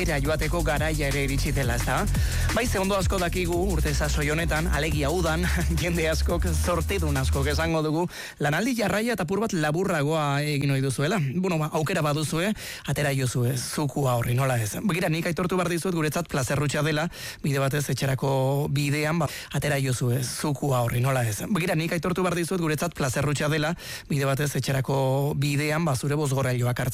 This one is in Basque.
joateko garaia ere iritsi dela, ezta? Bai, ze ondo asko dakigu urte sasoi honetan, alegia udan, jende askok, zortedun askok esango dugu, lanaldi jarraia eta apur bat laburragoa egin ohi duzuela. Bueno, aukera baduzue, atera jozue, zukua horri, nola ez. Begira, nik aitortu behar dizuet guretzat plazerrutxa dela, bide batez etxerako bidean, atera jozue, zukua horri, nola ez. Begira, nik aitortu behar dizuet guretzat plazerrutxa dela, bide batez etxerako bidean, zure bozgorailoak hartzen.